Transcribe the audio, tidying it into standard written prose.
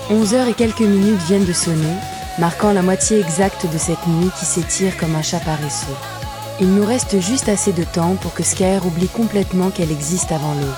11 heures et quelques minutes viennent de sonner, marquant la moitié exacte de cette nuit qui s'étire comme un chat paresseux. Il nous reste juste assez de temps pour que Skyr oublie complètement qu'elle existe avant l'aube.